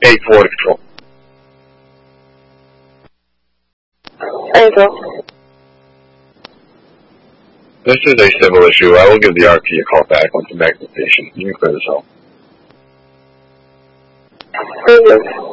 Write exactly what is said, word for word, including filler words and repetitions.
eight four to control. eight four. This is a civil issue. I will give the R P a call back once I'm back at the station. You can clear this out. Thank you.